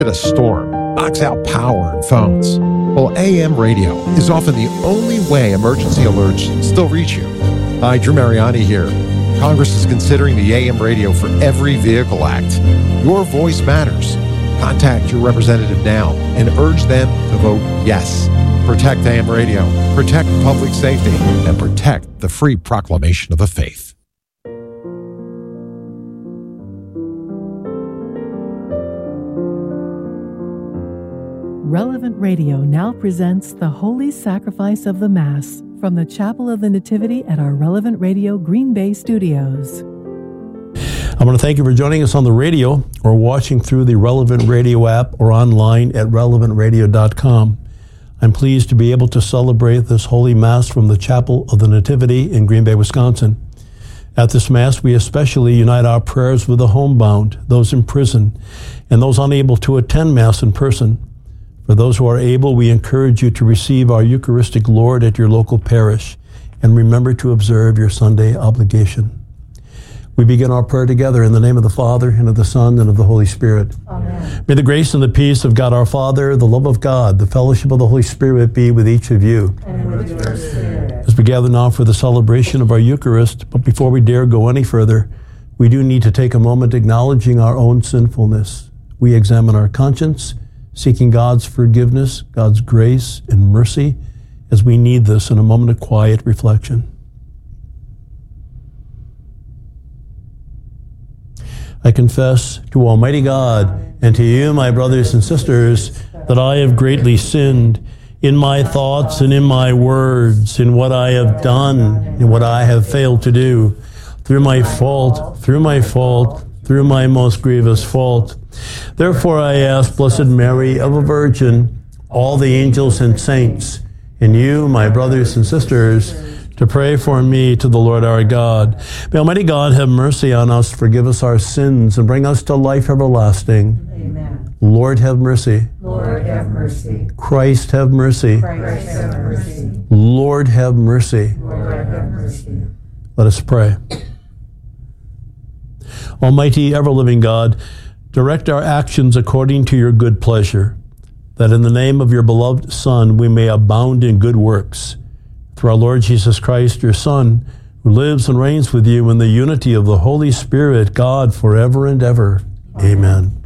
A storm knocks out power and phones. Well, AM radio is often the only way emergency alerts still reach you. Hi, Drew Mariani here. Congress is considering the AM radio for Every Vehicle Act. Your voice matters. Contact your representative now and urge them to vote yes. Protect AM radio, protect public safety, and protect the free proclamation of the faith. Relevant Radio now presents the Holy Sacrifice of the Mass from the Chapel of the Nativity at our Relevant Radio Green Bay studios. I want to thank you for joining us on the radio or watching through the Relevant Radio app or online at relevantradio.com. I'm pleased to be able to celebrate this Holy Mass from the Chapel of the Nativity in Green Bay, Wisconsin. At this Mass, we especially unite our prayers with the homebound, those in prison, and those unable to attend Mass in person. For those who are able, we encourage you to receive our Eucharistic Lord at your local parish and remember to observe your Sunday obligation. We begin our prayer together in the name of the Father, and of the Son, and of the Holy Spirit. Amen. May the grace and the peace of God our Father, the love of God, the fellowship of the Holy Spirit be with each of you. And with your spirit. As we gather now for the celebration of our Eucharist, but before we dare go any further, we do need to take a moment acknowledging our own sinfulness. We examine our conscience, seeking God's forgiveness, God's grace and mercy, as we need this in a moment of quiet reflection. I confess to Almighty God and to you, my brothers and sisters, that I have greatly sinned in my thoughts and in my words, in what I have done and what I have failed to do, through my most grievous fault. Therefore I ask Blessed Mary, ever Virgin, all the angels and saints, and you, my brothers and sisters, to pray for me to the Lord our God. May Almighty God have mercy on us, forgive us our sins, and bring us to life everlasting. Amen. Lord have mercy. Lord have mercy. Christ have mercy. Christ have mercy. Lord have mercy. Lord have mercy. Let us pray. Almighty, ever-living God, direct our actions according to your good pleasure, that in the name of your beloved Son we may abound in good works. Through our Lord Jesus Christ, your Son, who lives and reigns with you in the unity of the Holy Spirit, God, forever and ever. Amen.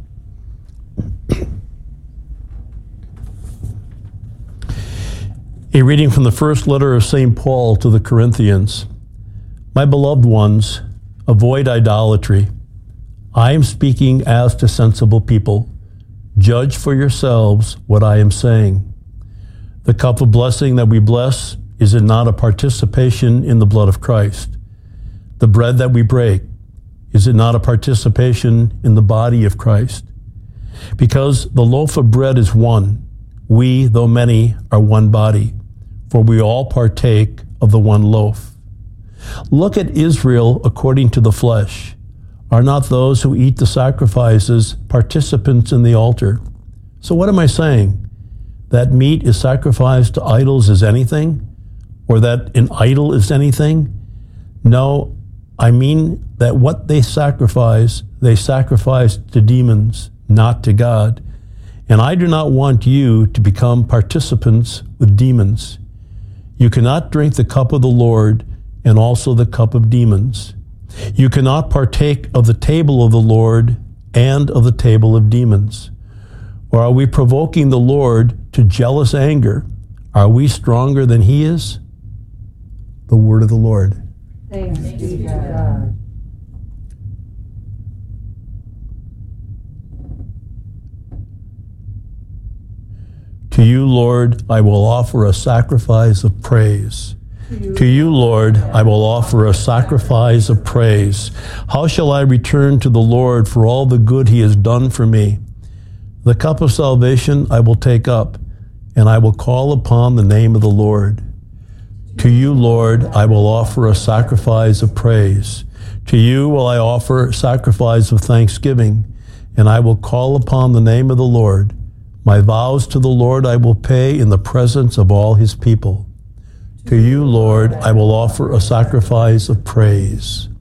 A reading from the first letter of St. Paul to the Corinthians. My beloved ones, avoid idolatry. I am speaking as to sensible people. Judge for yourselves what I am saying. The cup of blessing that we bless, is it not a participation in the blood of Christ? The bread that we break, is it not a participation in the body of Christ? Because the loaf of bread is one, we, though many, are one body, for we all partake of the one loaf. Look at Israel according to the flesh. Are not those who eat the sacrifices participants in the altar? So what am I saying? That meat is sacrificed to idols is anything? Or that an idol is anything? No, I mean that what they sacrifice to demons, not to God. And I do not want you to become participants with demons. You cannot drink the cup of the Lord and also the cup of demons. You cannot partake of the table of the Lord and of the table of demons. Or are we provoking the Lord to jealous anger? Are we stronger than he is? The word of the Lord. Thanks be to God. To you, Lord, I will offer a sacrifice of praise. To you, Lord, I will offer a sacrifice of praise. How shall I return to the Lord for all the good he has done for me? The cup of salvation I will take up, and I will call upon the name of the Lord. To you, Lord, I will offer a sacrifice of praise. To you will I offer sacrifice of thanksgiving, and I will call upon the name of the Lord. My vows to the Lord I will pay in the presence of all his people. To you, Lord, I will offer a sacrifice of praise.